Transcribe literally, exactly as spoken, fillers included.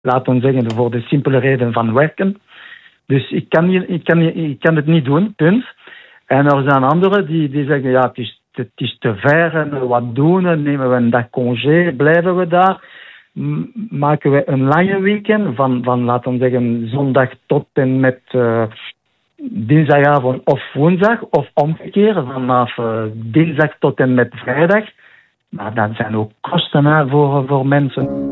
laten we zeggen, voor de simpele reden van werken. Dus ik kan, hier, ik kan, ik kan het niet doen, punt. En er zijn anderen die, die zeggen, ja, het is, het is te ver, en wat doen we? Nemen we een dag congé, blijven we daar? M- maken we een lange weekend van, van, laten we zeggen, zondag tot en met uh, dinsdagavond of woensdag, of omgekeerd, vanaf uh, dinsdag tot en met vrijdag. Maar dat zijn ook kosten hè, voor, voor mensen.